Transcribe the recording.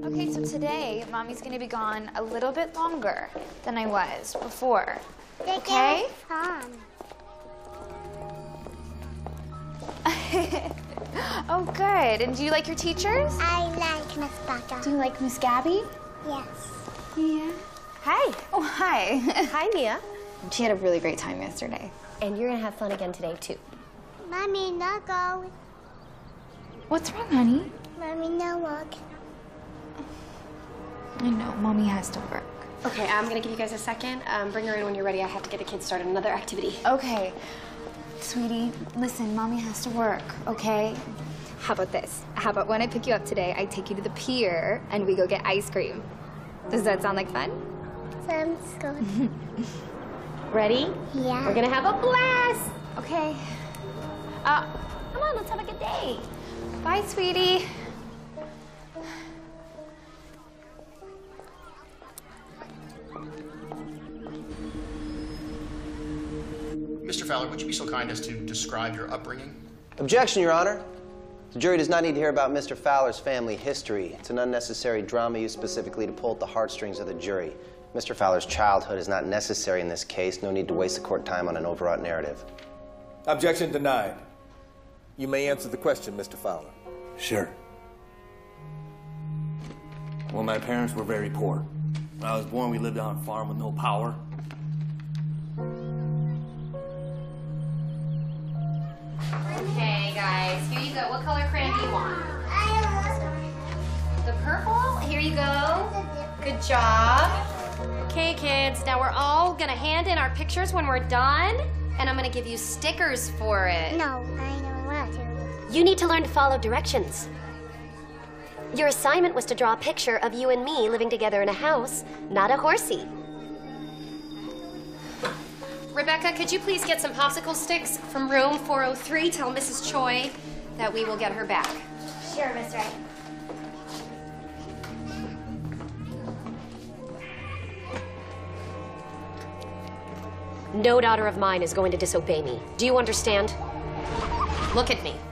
Okay, so today, Mommy's gonna be gone a little bit longer than I was before. Okay? Fun. Oh, good. And do you like your teachers? I like Miss Becca. Do you like Miss Gabby? Yes. Yeah. Hi. Oh, hi. Hi, Mia. She had a really great time yesterday. And you're gonna have fun again today, too. Mommy, no go. What's wrong, honey? Mommy, no work. I know, Mommy has to work. Okay, I'm gonna give you guys a second. Bring her in when you're ready. I have to get the kids started on another activity. Okay. Sweetie, listen, Mommy has to work, okay? How about this? How about when I pick you up today, I take you to the pier and we go get ice cream? Does that sound like fun? Sounds good. Ready? Yeah. We're gonna have a blast! Okay. Come on, let's have a good day. Bye, sweetie. Mr. Fowler, would you be so kind as to describe your upbringing? Objection, Your Honor. The jury does not need to hear about Mr. Fowler's family history. It's an unnecessary drama used specifically to pull at the heartstrings of the jury. Mr. Fowler's childhood is not necessary in this case. No need to waste the court time on an overwrought narrative. Objection denied. You may answer the question, Mr. Fowler. Sure. Well, my parents were very poor. When I was born, we lived on a farm with no power. Okay, guys, here you go. What color crayon do you want? The purple? Here you go. Good job. Okay, kids, now we're all gonna hand in our pictures when we're done, and I'm gonna give you stickers for it. No, I don't want to. You need to learn to follow directions. Your assignment was to draw a picture of you and me living together in a house, not a horsey. Rebecca, could you please get some popsicle sticks from room 403? Tell Mrs. Choi that we will get her back. Sure, Miss Wright. No daughter of mine is going to disobey me. Do you understand? Look at me.